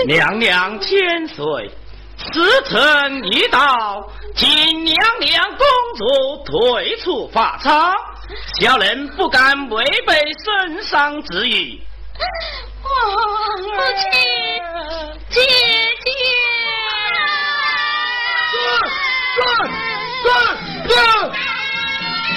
娘娘千岁，时辰已到，请娘娘公主退出法场，小人不敢违背圣上之意。 母亲。